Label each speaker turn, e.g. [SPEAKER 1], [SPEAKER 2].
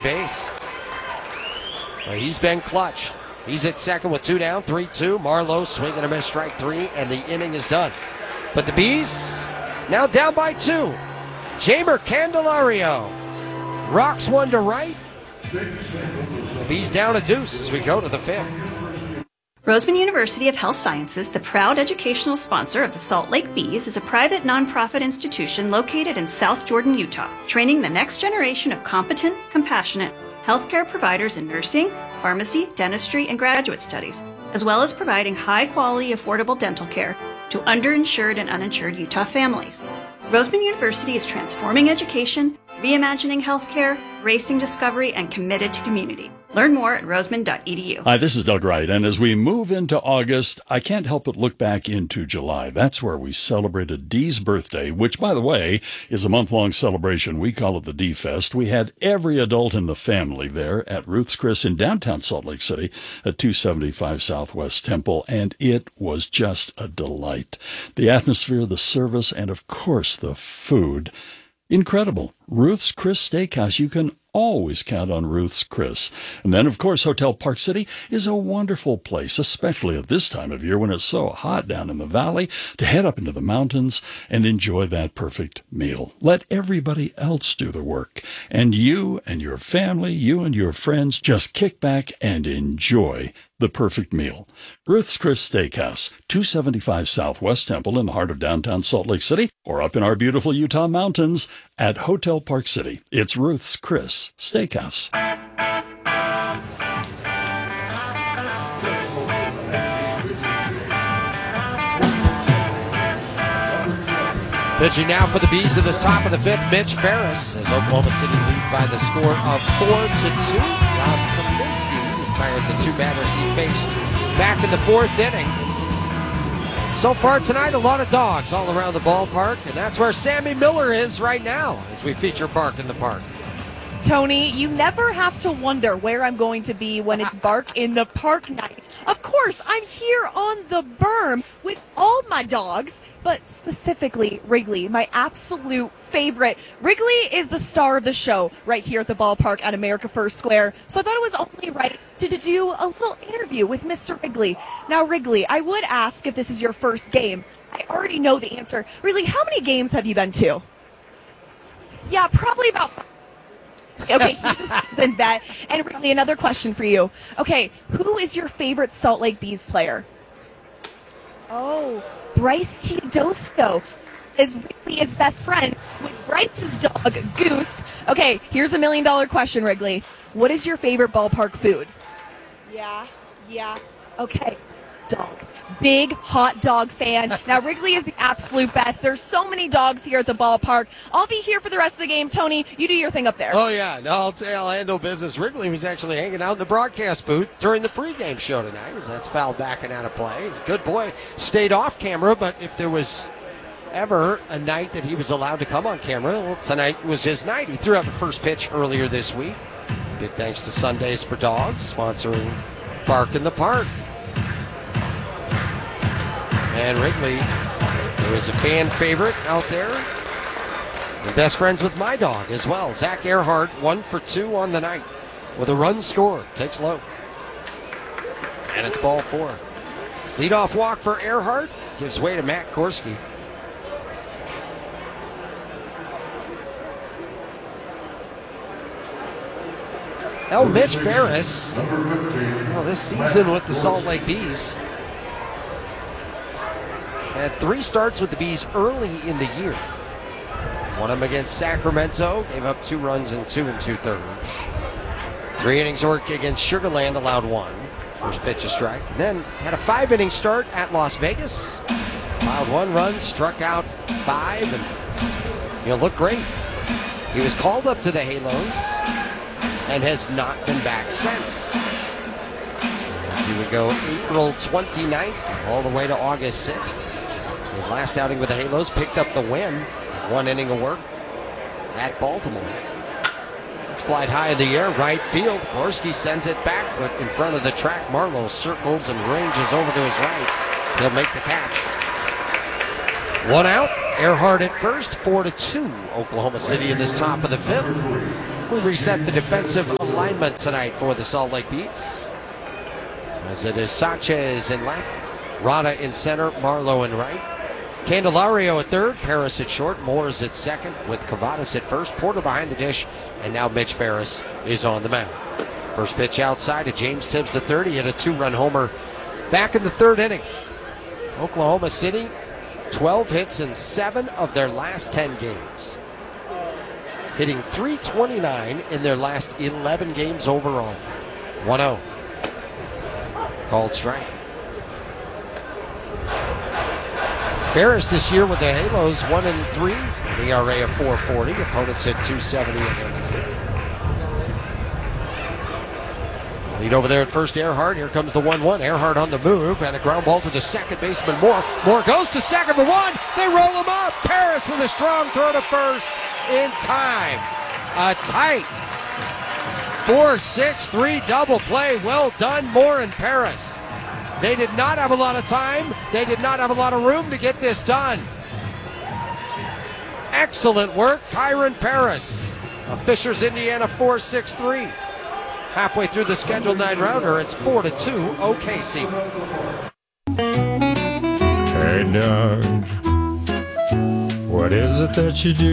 [SPEAKER 1] base. Well, he's been clutch. He's at second with 2 down, 3-2. Marlowe swing and a miss, strike 3, and the inning is done. But the Bees now down by 2. Jamer Candelario rocks one to right. Bees down a deuce as we go to the 5th.
[SPEAKER 2] Roseman University of Health Sciences, the proud educational sponsor of the Salt Lake Bees, is a private nonprofit institution located in South Jordan, Utah, training the next generation of competent, compassionate healthcare providers in nursing, pharmacy, dentistry, and graduate studies, as well as providing high-quality, affordable dental care to underinsured and uninsured Utah families. Roseman University is transforming education, reimagining healthcare, racing discovery, and committed to community. Learn more at roseman.edu.
[SPEAKER 3] Hi, this is Doug Wright, and as we move into August, I can't help but look back into July. That's where we celebrated Dee's birthday, which, by the way, is a month-long celebration. We call it the Dee Fest. We had every adult in the family there at Ruth's Chris in downtown Salt Lake City at 275 Southwest Temple, and it was just a delight. The atmosphere, the service, and, of course, the food. Incredible. Ruth's Chris Steakhouse. You can always count on Ruth's Chris. And then, of course, Hotel Park City is a wonderful place, especially at this time of year when it's so hot down in the valley, to head up into the mountains and enjoy that perfect meal. Let everybody else do the work. And you and your family, you and your friends, just kick back and enjoy the perfect meal. Ruth's Chris Steakhouse, 275 Southwest Temple in the heart of downtown Salt Lake City, or up in our beautiful Utah mountains at Hotel Park City. It's Ruth's Chris Steakhouse.
[SPEAKER 1] Pitching now for the Bees in the top of the 5th, Mitch Ferris, as Oklahoma City leads by the score of 4-2. Rob Kaminsky retired the 2 batters he faced back in the 4th inning. So far tonight, a lot of dogs all around the ballpark, and that's where Sammy Miller is right now as we feature Bark in the Park.
[SPEAKER 4] Tony, you never have to wonder where I'm going to be when it's Bark in the Park night. Of course, I'm here on the berm with all my dogs, but specifically Wrigley, my absolute favorite. Wrigley is the star of the show right here at the ballpark at America First Square, so I thought it was only right to do a little interview with Mr. Wrigley. Now, Wrigley, I would ask if this is your first game. I already know the answer. Wrigley, how many games have you been to? Yeah, probably about... Okay, then bet. And really, another question for you. Okay, who is your favorite Salt Lake Bees player? Oh, Bryce Teodosco is really his best friend with Bryce's dog, Goose. Okay, here's the $1 million question, Wrigley. What is your favorite ballpark food? Yeah. Okay, dog. Big hot dog fan. Now, Wrigley is the absolute best. There's so many dogs here at the ballpark. I'll be here for the rest of the game. Tony, you do your thing up there.
[SPEAKER 1] Oh, yeah. No, I'll handle business. Wrigley was actually hanging out in the broadcast booth during the pregame show tonight. That's foul backing out of play. He's a good boy. Stayed off camera, but if there was ever a night that he was allowed to come on camera, well, tonight was his night. He threw out the first pitch earlier this week. Big thanks to Sundays for Dogs, sponsoring Bark in the Park. And Wrigley, who is a fan favorite out there, and best friends with my dog as well. Zach Earhart, 1 for 2 on the night with a run scored. Takes low. And it's ball 4. Leadoff walk for Earhart gives way to Matt Korski. Mitch Ferris, well, this season with the Salt Lake Bees, had 3 starts with the Bees early in the year. One of them against Sacramento, gave up 2 runs in 2 2/3. 3 innings work against Sugar Land, allowed 1. First pitch a strike. And then had a 5-inning start at Las Vegas. Allowed 1 run, struck out 5, and looked great. He was called up to the Halos and has not been back since. As he would go April 29th all the way to August 6th. His last outing with the Halos, picked up the win. 1 inning of work at Baltimore. It's flied high in the air, right field. Korski sends it back, but in front of the track, Marlowe circles and ranges over to his right. He'll make the catch. 1 out. Earhart at first, 4-2. Oklahoma City in this top of the 5th. We'll reset the defensive alignment tonight for the Salt Lake Bees. As it is Sanchez in left, Rada in center, Marlowe in right. Candelario at third, Paris at short, Moores at second, with Cavadas at first, Porter behind the dish, and now Mitch Ferris is on the mound. First pitch outside to James Tibbs III. He hit a 2-run homer back in the third inning. Oklahoma City, 12 hits in 7 of their last 10 games. Hitting .329 in their last 11 games overall. 1-0. Called strike. Ferris this year with the Halos 1-3, an ERA of 4.40. Opponents hit .270 against him. Lead over there at first, Earhart. Here comes the 1-1. Earhart on the move, and a ground ball to the second baseman, Moore. Moore goes to second for one. They roll him up. Paris with a strong throw to first in time. A tight 4-6-3 double play. Well done, Moore and Paris. They did not have a lot of time. They did not have a lot of room to get this done. Excellent work, Kyron Paris. A Fishers, Indiana 4-6-3. Halfway through the scheduled 9-rounder, it's 4-2 OKC.
[SPEAKER 5] Hey, Doug, what is it that you do?